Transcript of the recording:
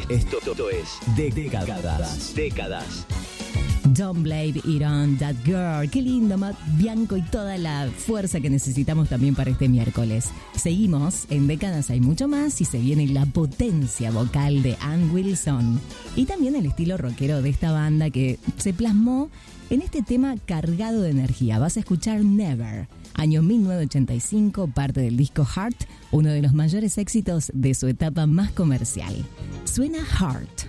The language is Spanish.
Esto es Décadas. Don't blame it on that girl. Qué lindo, Matt Bianco y toda la fuerza que necesitamos también para este miércoles. Seguimos, en Décadas hay mucho más y se viene la potencia vocal de Ann Wilson. Y también el estilo rockero de esta banda que se plasmó en este tema cargado de energía. Vas a escuchar Never, año 1985, parte del disco Heart, uno de los mayores éxitos de su etapa más comercial. Suena Heart.